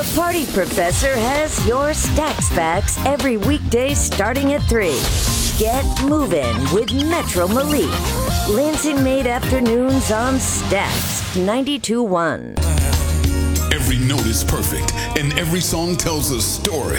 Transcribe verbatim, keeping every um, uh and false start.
Party Professor has your Stax Facts every weekday starting at three. Get moving with Metro Malik. Lansing Made Afternoons on Stax ninety-two point one. Every note is perfect, and every song tells a story.